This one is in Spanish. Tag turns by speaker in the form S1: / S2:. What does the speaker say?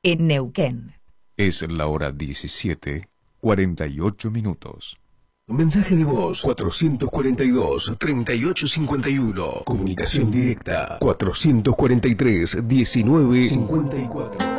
S1: en Neuquén.
S2: Es la hora 17:48.
S3: Mensaje de voz 442-3851. Comunicación directa 443-1954.